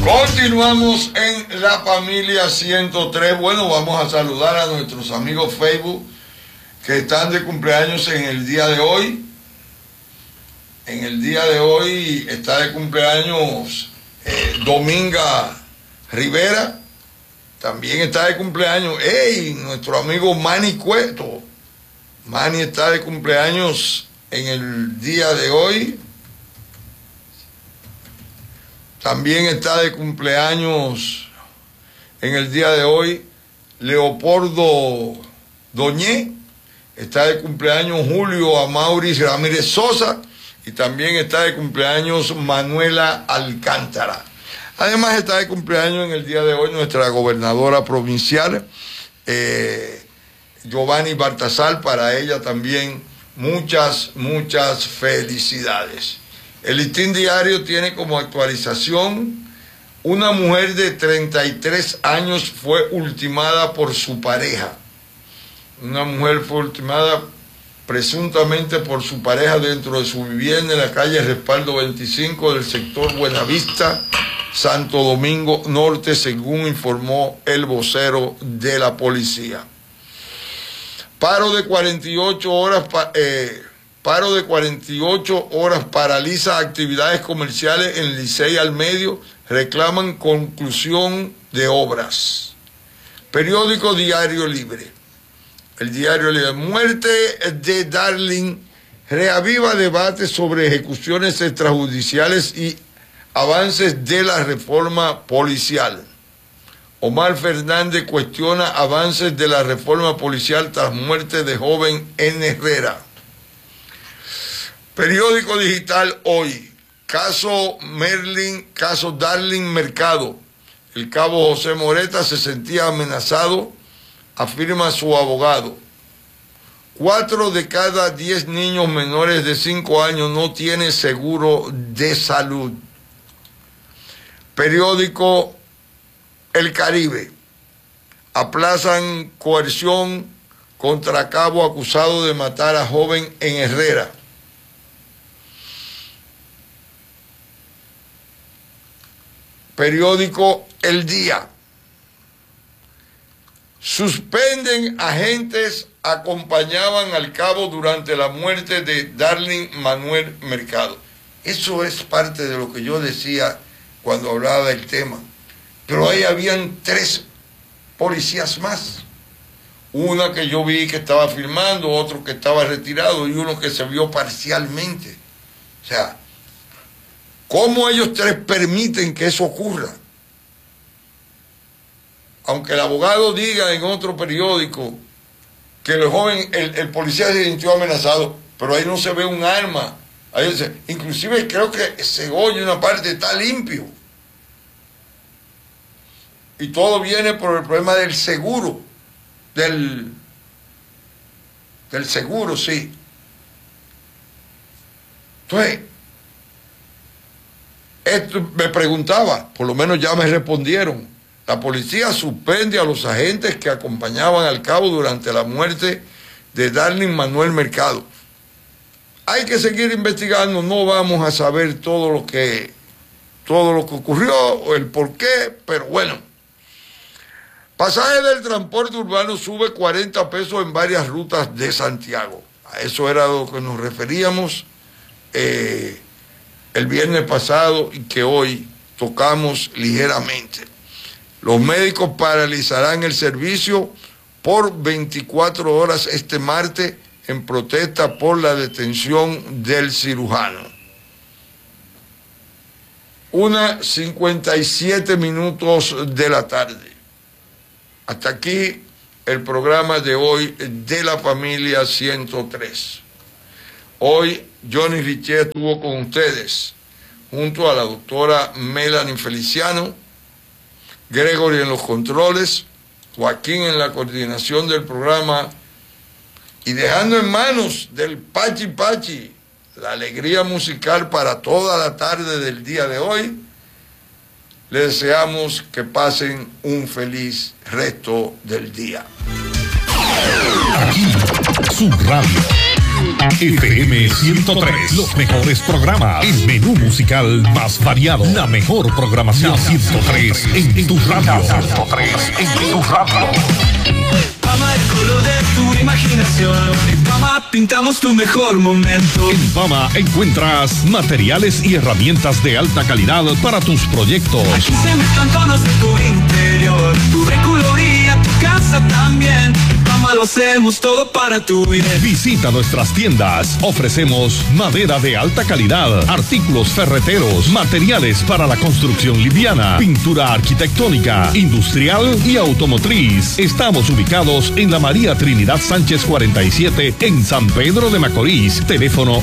Continuamos en La Familia 103. Bueno, vamos a saludar a nuestros amigos Facebook que están de cumpleaños en el día de hoy. En el día de hoy está de cumpleaños Dominga Rivera. También está de cumpleaños nuestro amigo Manny Cueto. Manny está de cumpleaños en el día de hoy. También está de cumpleaños en el día de hoy Leopoldo Doñé. Está de cumpleaños Julio Amauris Ramírez Sosa. Y también está de cumpleaños Manuela Alcántara. Además está de cumpleaños en el día de hoy nuestra gobernadora provincial, Giovanni Baltasar. Para ella también muchas felicidades. El Listín Diario tiene como actualización: una mujer de 33 años fue ultimada por su pareja. Una mujer fue ultimada presuntamente por su pareja dentro de su vivienda en la calle Respaldo 25 del sector Buenavista, Santo Domingo Norte, según informó el vocero de la policía. Paro de 48 horas paraliza actividades comerciales en Licey al Medio, reclaman conclusión de obras. Periódico Diario Libre. El Diario Libre. Muerte de Darling reaviva debate sobre ejecuciones extrajudiciales y avances de la reforma policial. Omar Fernández cuestiona avances de la reforma policial tras muerte de joven en Herrera. Periódico Digital Hoy. Caso Darling Mercado. El cabo José Moreta se sentía amenazado, afirma su abogado. 4 de cada 10 niños menores de 5 años no tienen seguro de salud. Periódico El Caribe. Aplazan coerción contra cabo acusado de matar a joven en Herrera. Periódico El Día. Suspenden agentes acompañaban al cabo durante la muerte de Darling Manuel Mercado. Eso es parte de lo que yo decía cuando hablaba del tema. Pero ahí habían 3 policías más. Una que yo vi que estaba filmando, otro que estaba retirado y uno que se vio parcialmente. O sea, ¿cómo ellos 3 permiten que eso ocurra? Aunque el abogado diga en otro periódico que el joven, el policía se sintió amenazado, pero ahí no se ve un arma. Ahí inclusive creo que se oye una parte, está limpio. Y todo viene por el problema del seguro, del seguro, sí. Entonces, esto me preguntaba, por lo menos ya me respondieron. La policía suspende a los agentes que acompañaban al cabo durante la muerte de Darling Manuel Mercado. Hay que seguir investigando, no vamos a saber todo lo que ocurrió o el por qué, pero bueno. Pasaje del transporte urbano sube 40 pesos en varias rutas de Santiago. A eso era a lo que nos referíamos el viernes pasado y que hoy tocamos ligeramente. Los médicos paralizarán el servicio por 24 horas este martes en protesta por la detención del cirujano. 1:57 de la tarde. Hasta aquí el programa de hoy de La Familia 103. Hoy Johnny Richet estuvo con ustedes junto a la doctora Melanie Feliciano, Gregory en los controles, Joaquín en la coordinación del programa y dejando en manos del Pachi Pachi la alegría musical para toda la tarde del día de hoy. Les deseamos que pasen un feliz resto del día. Aquí, su radio. FM 103, los mejores programas, el menú musical más variado, la mejor programación. 103 en tu radio. 103 en tu radio. Fama, el color de tu imaginación. En Fama pintamos tu mejor momento. En Fama encuentras materiales y herramientas de alta calidad para tus proyectos. Aquí se mezclan tonos de tu interior, tu recoloría, tu casa también. En Fama lo hacemos todo para tu bien. Visita nuestras tiendas. Ofrecemos madera de alta calidad, artículos ferreteros, materiales para la construcción liviana, pintura arquitectónica, industrial y automotriz. Estamos ubicados en la María Trinidad Sánchez 47 en San Pedro de Macorís. Teléfono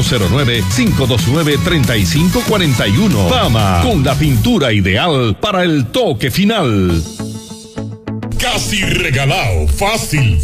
809-529-3541. Fama, con la pintura ideal para el toque final. Casi regalado, fácil,